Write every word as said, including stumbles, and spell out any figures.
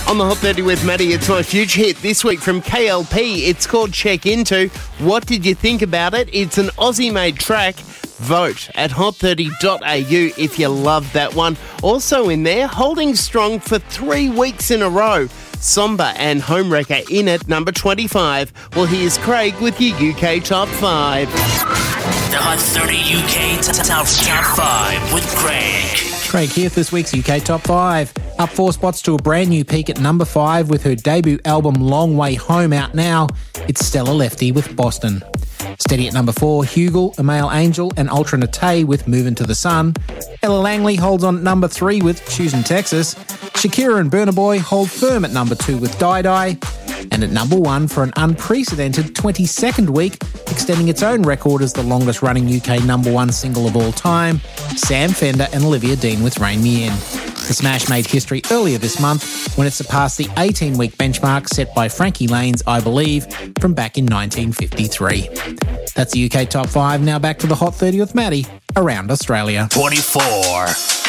On the Hot thirty with Maddie, it's my huge hit this week from K L P. It's called Check Into. What did you think about it? It's an Aussie-made track. Vote at hot thirty dot a u if you love that one. Also in there, holding strong for three weeks in a row. Somber and Homewrecker in at number twenty-five. Well, here's Craig with your U K Top five. The Hot thirty U K Top five with Craig. Craig here for this week's U K Top five. Up four spots to a brand new peak at number five with her debut album Long Way Home out now. It's Stella Lefty with Boston. Steady at number four, Hugel, A Male Angel and Ultra Nate with Movin' to the Sun. Ella Langley holds on at number three with Choosing Texas. Shakira and Burna Boy hold firm at number two with Die Die. And at number one for an unprecedented twenty-second week, extending its own record as the longest running U K number one single of all time, Sam Fender and Olivia Dean with Rain Me In. The smash made history earlier this month when it surpassed the eighteen-week benchmark set by Frankie Lane's I Believe from back in nineteen fifty-three. That's the U K Top five. Now back to the Hot thirty with Maddie around Australia. twenty-four.